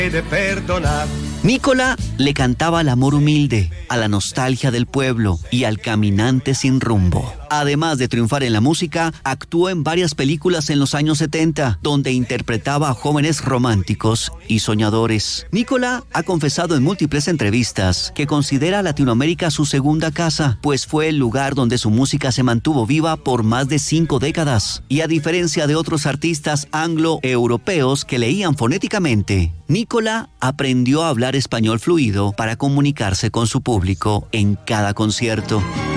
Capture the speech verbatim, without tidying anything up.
de perdonar. Nicola le cantaba al amor humilde, a la nostalgia del pueblo y al caminante sin rumbo. Además de triunfar en la música, actuó en varias películas en los años setenta, donde interpretaba a jóvenes románticos y soñadores. Nicola ha confesado en múltiples entrevistas que considera Latinoamérica su segunda casa, pues fue el lugar donde su música se mantuvo viva por más de cinco décadas. Y a diferencia de otros artistas anglo-europeos que leían fonéticamente, Nicola aprendió a hablar español fluido para comunicarse con su público en cada concierto.